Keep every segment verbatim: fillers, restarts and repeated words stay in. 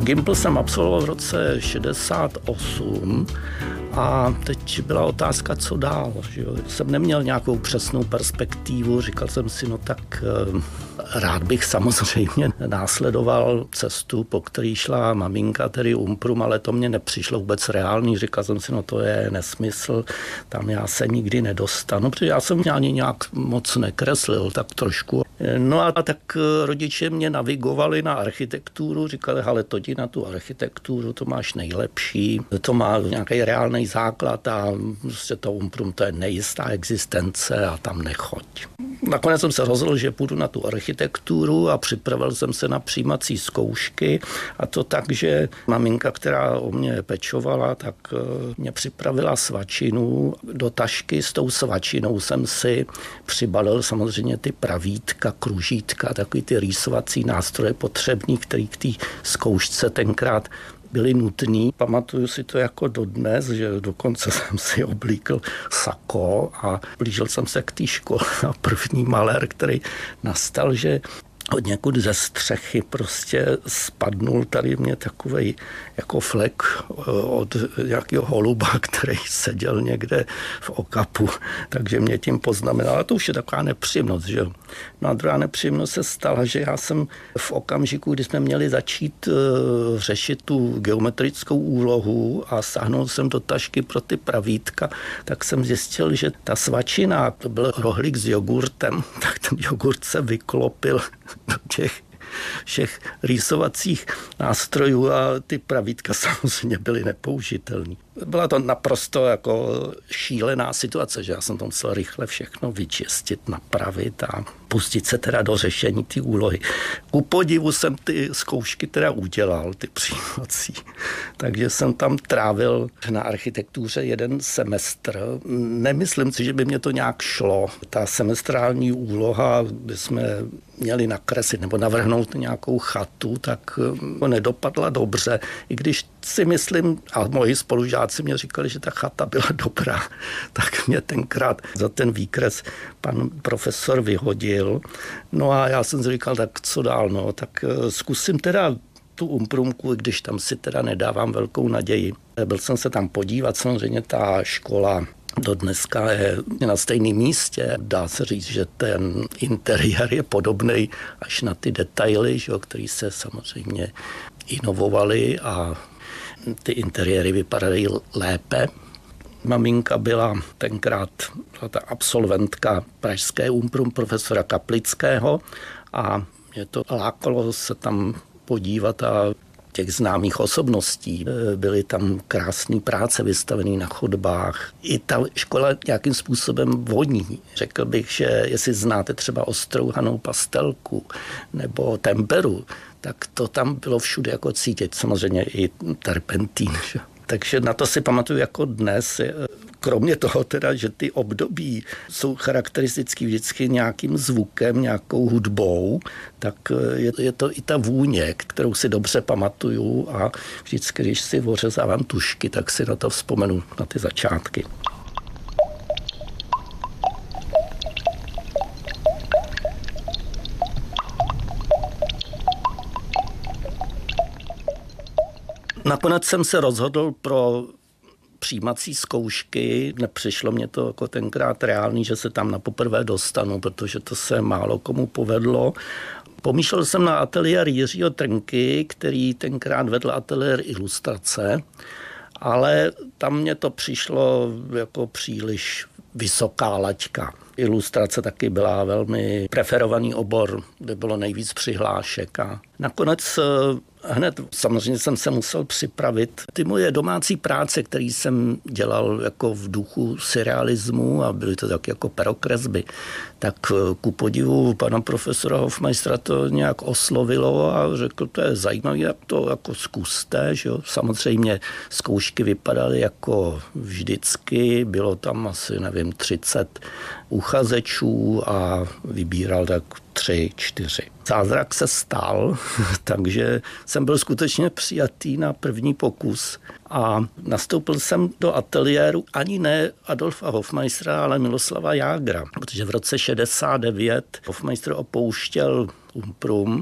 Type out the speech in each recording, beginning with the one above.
Gimpl jsem absolvoval v roce šedesát osm a teď byla otázka, co dál. Že jo? Jsem neměl nějakou přesnou perspektivu, říkal jsem si, no tak rád bych samozřejmě následoval cestu, po který šla maminka, tedy Umprum, ale to mě nepřišlo vůbec reálný. Říkal jsem si, no to je nesmysl, tam já se nikdy nedostanu, protože já jsem ani nějak moc nekreslil, tak trošku. No a tak rodiče mě navigovali na architekturu, říkali, ale to jdi na tu architekturu, to máš nejlepší, to má nějaký reálný základ a prostě to Umprum, to je nejistá existence a tam nechoď. Nakonec jsem se rozhodl, že půjdu na tu architekturu a připravil jsem se na přijímací zkoušky a to tak, že maminka, která o mě pečovala, tak mě připravila svačinu do tašky. S tou svačinou jsem si přibalil samozřejmě ty pravítka, kružítka, takový ty rýsovací nástroje potřebný, který k té zkoušce tenkrát byly nutný. Pamatuju si to jako dodnes, že dokonce jsem si oblíkl sako a blížil jsem se k té škole a první malér, který nastal, že od někud ze střechy prostě spadnul tady mě takovej jako flek od nějakého holuba, který seděl někde v okapu, takže mě tím poznamenal. A to už je taková nepříjemnost, že jo. No a druhá nepříjemnost se stala, že já jsem v okamžiku, kdy jsme měli začít uh, řešit tu geometrickou úlohu a sáhnul jsem do tašky pro ty pravítka, tak jsem zjistil, že ta svačina, to byl rohlík s jogurtem, tak ten jogurt se vyklopil do těch všech rýsovacích nástrojů a ty pravítka samozřejmě byly nepoužitelné. Byla to naprosto jako šílená situace, že já jsem to musel rychle všechno vyčistit, napravit a pustit se teda do řešení ty úlohy. Ku podivu jsem ty zkoušky teda udělal, ty přijímací, takže jsem tam trávil na architektuře jeden semestr. Nemyslím si, že by mě to nějak šlo. Ta semestrální úloha, kdy jsme měli nakreslit nebo navrhnout nějakou chatu, tak nedopadla dobře, i když si myslím, a moji spolužáci mě říkali, že ta chata byla dobrá, tak mě tenkrát za ten výkres pan profesor vyhodil. No a já jsem si říkal, tak co dál, no, tak zkusím teda tu Umprumku, když tam si teda nedávám velkou naději. Byl jsem se tam podívat, samozřejmě ta škola do dneska je na stejném místě. Dá se říct, že ten interiér je podobný až na ty detaily, že, který se samozřejmě inovovaly a ty interiéry vypadaly lépe. Maminka byla tenkrát byla ta absolventka pražské Umprum profesora Kaplického a mě to lákalo se tam podívat a těch známých osobností. Byly tam krásné práce vystavené na chodbách. I ta škola nějakým způsobem voní. Řekl bych, že jestli znáte třeba ostrouhanou pastelku nebo temperu, tak to tam bylo všude jako cítit. Samozřejmě i terpentín. Že? Takže na to si pamatuju jako dnes. Kromě toho teda, že ty období jsou charakteristický vždycky nějakým zvukem, nějakou hudbou, tak je, je to i ta vůně, kterou si dobře pamatuju a vždycky, když si ořezávám tušky, tak si na to vzpomenu, na ty začátky. Nakonec jsem se rozhodl pro přijímací zkoušky. Nepřišlo mě to jako tenkrát reálný, že se tam na poprvé dostanu, protože to se málo komu povedlo. Pomýšlel jsem na ateliér Jiřího Trnky, který tenkrát vedl ateliér ilustrace, ale tam mě to přišlo jako příliš vysoká laťka. Ilustrace taky byla velmi preferovaný obor, kde bylo nejvíc přihlášek a nakonec hned samozřejmě jsem se musel připravit. Ty moje domácí práce, které jsem dělal jako v duchu surrealismu a byly to tak jako perokresby, tak ku podivu pana profesora Hofmeistera to nějak oslovilo a řekl, to je zajímavé, jak to jako zkuste. Že jo? Samozřejmě zkoušky vypadaly jako vždycky, bylo tam asi, nevím, třicet uchazečů a vybíral tak tři, čtyři. Zázrak se stal, takže jsem byl skutečně přijatý na první pokus a nastoupil jsem do ateliéru ani ne Adolfa Hofmeistera, ale Miloslava Jágra, protože v roce šedesát devět Hofmeister opouštěl Umprum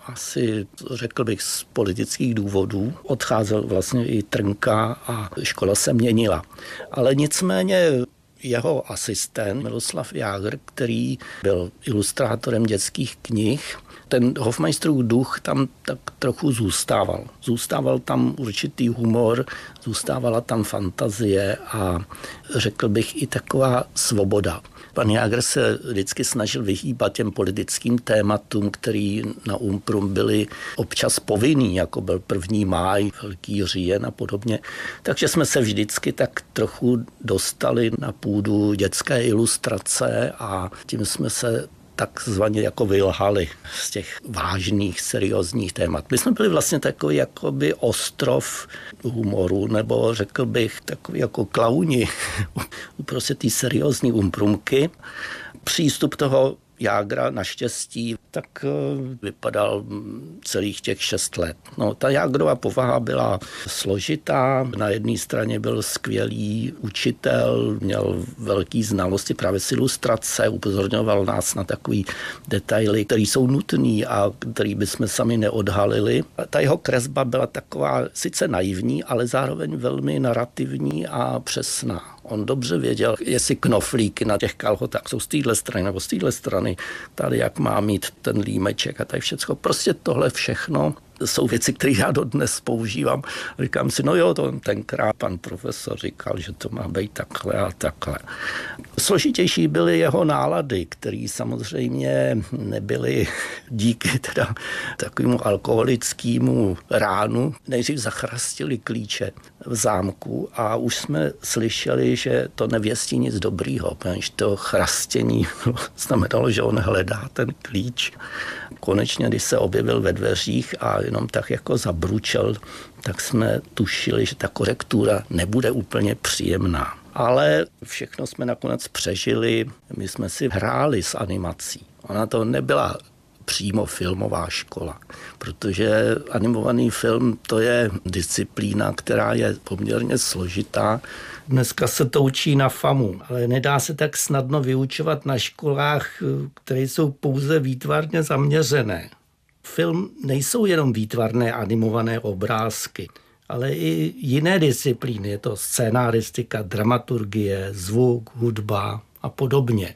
asi řekl bych z politických důvodů. Odcházel vlastně i Trnka a škola se měnila. Ale nicméně jeho asistent Miloslav Jágr, který byl ilustrátorem dětských knih, ten Hofmeisterův duch tam tak trochu zůstával. Zůstával tam určitý humor, zůstávala tam fantazie a řekl bych i taková svoboda. Pan Jágr se vždycky snažil vyhýbat těm politickým tématům, který na Umprum byly občas povinný, jako byl první máj, Velký říjen a podobně. Takže jsme se vždycky tak trochu dostali na půdu dětské ilustrace a tím jsme se takzvaně jako vylhali z těch vážných, seriózních témat. My jsme byli vlastně takový jakoby ostrov humoru, nebo řekl bych takový jako klauni uprostřed té seriózní umprumky. Přístup toho Jágra naštěstí tak vypadal celých těch šest let. No, ta Jágrova povaha byla složitá. Na jedné straně byl skvělý učitel, měl velký znalosti právě z ilustrace, upozorňoval nás na takový detaily, které jsou nutné a který bychom sami neodhalili. A ta jeho kresba byla taková sice naivní, ale zároveň velmi narrativní a přesná. On dobře věděl, jestli knoflíky na těch kalhotách jsou z téhle strany nebo z téhle strany, tady jak má mít ten límeček a tady všecko. Prostě tohle všechno jsou věci, které já dodnes používám. Říkám si, no jo, to tenkrát pan profesor říkal, že to má být takhle a takhle. Složitější byly jeho nálady, které samozřejmě nebyly díky teda takovému alkoholickému ránu. Nejdřív zachrastili klíče v zámku a už jsme slyšeli, že to nevěstí nic dobrýho, protože to chrastění znamenalo, že on hledá ten klíč. Konečně, když se objevil ve dveřích a jenom tak jako zabručel, tak jsme tušili, že ta korektura nebude úplně příjemná. Ale všechno jsme nakonec přežili, my jsme si hráli s animací. Ona to nebyla přímo filmová škola, protože animovaný film to je disciplína, která je poměrně složitá. Dneska se to učí na FAMu, ale nedá se tak snadno vyučovat na školách, které jsou pouze výtvarně zaměřené. Film nejsou jenom výtvarné animované obrázky, ale i jiné disciplíny. Je to scénaristika, dramaturgie, zvuk, hudba a podobně.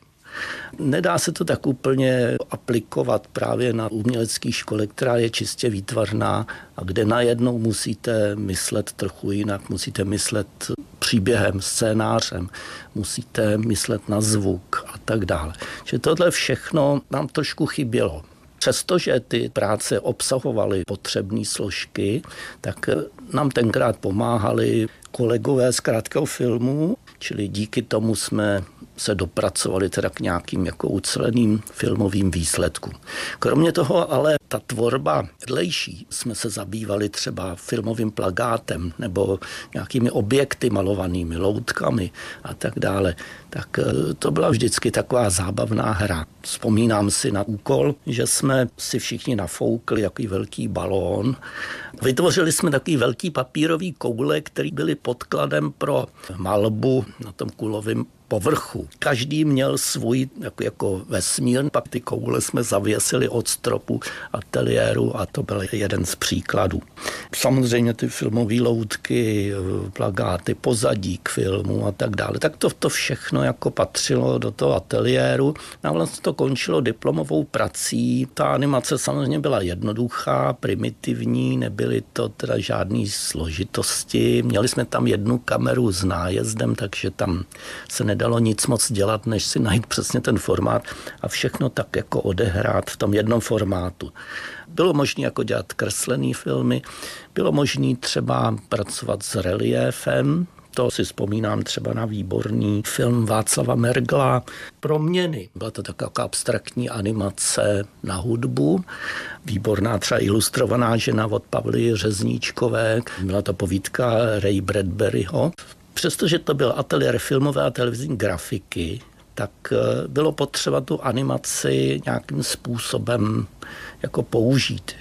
Nedá se to tak úplně aplikovat právě na umělecké škole, která je čistě výtvarná a kde najednou musíte myslet trochu jinak, musíte myslet příběhem, scénářem, musíte myslet na zvuk a tak dále. Že tohle všechno nám trošku chybělo. Přestože ty práce obsahovaly potřebné složky, tak nám tenkrát pomáhali kolegové z Krátkého filmu, čili díky tomu jsme se dopracovali teda k nějakým jako uceleným filmovým výsledkům. Kromě toho ale ta tvorba vedlejší, jsme se zabývali třeba filmovým plakátem nebo nějakými objekty malovanými, loutkami a tak dále, tak to byla vždycky taková zábavná hra. Vzpomínám si na úkol, že jsme si všichni nafoukli takový velký balón. Vytvořili jsme takový velký papírový koule, který byly podkladem pro malbu na tom kulovém povrchu. Každý měl svůj jako, jako vesmír, pak ty koule jsme zavěsili od stropu ateliéru a to byl jeden z příkladů. Samozřejmě ty filmové loutky, plakáty, pozadí k filmu a tak dále. Tak to, to všechno jako patřilo do toho ateliéru a vlastně to končilo diplomovou prací. Ta animace samozřejmě byla jednoduchá, primitivní, nebyly to teda žádný složitosti. Měli jsme tam jednu kameru s nájezdem, takže tam se nedalo nic moc dělat, než si najít přesně ten formát a všechno tak jako odehrát v tom jednom formátu. Bylo možné jako dělat kreslený filmy, bylo možné třeba pracovat s reliéfem, to si vzpomínám třeba na výborný film Václava Mergla Proměny. Byla to taková abstraktní animace na hudbu, výborná třeba ilustrovaná žena od Pavly Řezníčkové, byla to povídka Ray Bradburyho. Přestože to byl ateliér filmové a televizní grafiky, tak bylo potřeba tu animaci nějakým způsobem jako použít. Jo.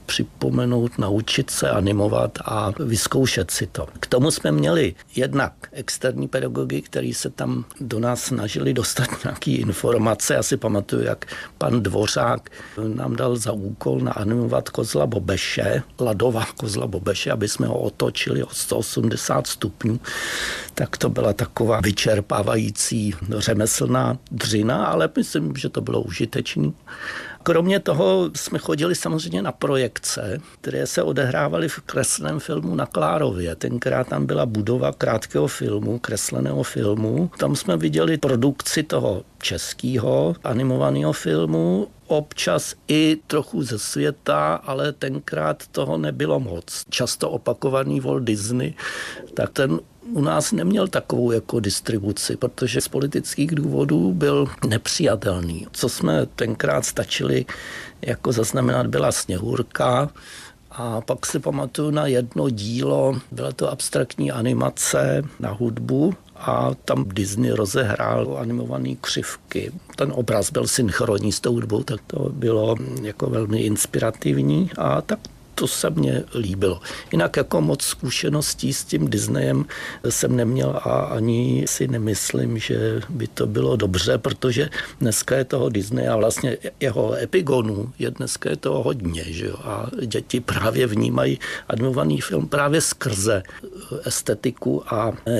připomenout, naučit se animovat a vyzkoušet si to. K tomu jsme měli jednak externí pedagogy, kteří se tam do nás snažili dostat nějaké informace. Já si pamatuju, jak pan Dvořák nám dal za úkol naanimovat kozla Bobeše, Ladova kozla Bobeše, aby jsme ho otočili o sto osmdesát stupňů. Tak to byla taková vyčerpávající řemeslná dřina, ale myslím, že to bylo užitečné. Kromě toho jsme chodili samozřejmě na projekce, které se odehrávaly v kresleném filmu na Klárově. Tenkrát tam byla budova krátkého filmu, kresleného filmu. Tam jsme viděli produkci toho českého animovaného filmu, občas i trochu ze světa, ale tenkrát toho nebylo moc. Často opakovaný Walt Disney, tak ten u nás neměl takovou jako distribuci, protože z politických důvodů byl nepřijatelný. Co jsme tenkrát stačili jako zaznamenat, byla Sněhurka, a pak si pamatuju na jedno dílo, byla to abstraktní animace na hudbu a tam Disney rozehrál animované křivky. Ten obraz byl synchronní s tou hudbou, tak to bylo jako velmi inspirativní a tak to se mně líbilo. Jinak jako moc zkušeností s tím Disneyem jsem neměl a ani si nemyslím, že by to bylo dobře, protože dneska je toho Disneya a vlastně jeho epigonů je dneska je toho hodně, že jo? A děti právě vnímají animovaný film právě skrze estetiku a